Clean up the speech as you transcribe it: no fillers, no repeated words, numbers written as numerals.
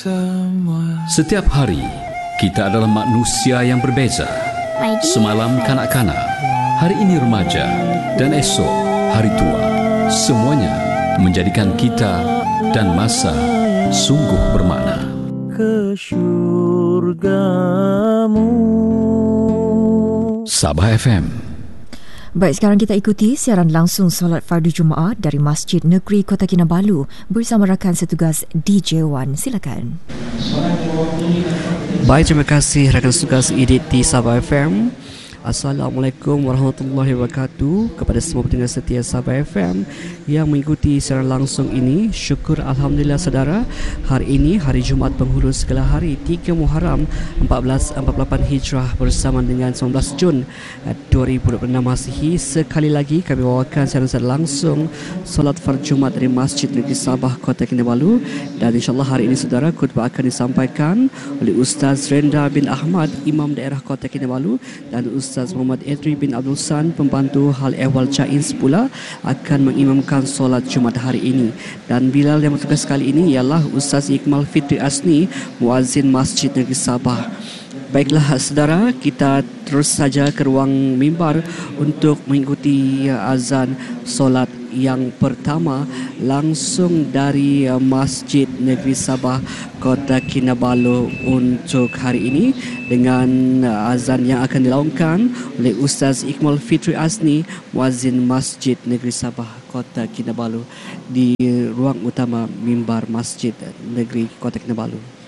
Setiap hari, kita adalah manusia yang berbeza. Semalam kanak-kanak, hari ini remaja, dan esok hari tua. Semuanya menjadikan kita dan masa sungguh bermakna. Ke syurgamu. Sabah FM. Baik, sekarang kita ikuti siaran langsung solat fardu Jumaat dari Masjid Negeri Kota Kinabalu bersama rakan setugas DJ Wan. Silakan. Baik, terima kasih rakan setugas edit di Sabah FM. Assalamualaikum warahmatullahi wabarakatuh kepada semua pendengar setia Sabah FM yang mengikuti secara langsung ini. Syukur Alhamdulillah saudara, hari ini hari Jumaat penghulu segala hari 3 Muharram 1448 Hijrah bersama dengan 19 Jun 2026 Masihi. Sekali lagi kami bawakan secara langsung solat fardu Jumaat dari Masjid Negeri Sabah Kota Kinabalu, dan insyaAllah hari ini saudara khutbah akan disampaikan oleh Ustaz Renda bin Ahmad, Imam Daerah Kota Kinabalu, dan Ustaz Muhammad Edri bin Abdul San, pembantu hal ehwal Caiz pula akan mengimamkan solat Jumaat hari ini. Dan bilal yang bertugas kali ini ialah Ustaz Iqmal Fitri Asni, muazzin Masjid Negeri Sabah. Baiklah saudara, kita terus saja ke ruang mimbar untuk mengikuti azan solat yang pertama langsung dari Masjid Negeri Sabah Kota Kinabalu untuk hari ini, dengan azan yang akan dilaungkan oleh Ustaz Iqmal Fitri Asni, muazzin Masjid Negeri Sabah Kota Kinabalu di ruang utama mimbar Masjid Negeri Kota Kinabalu.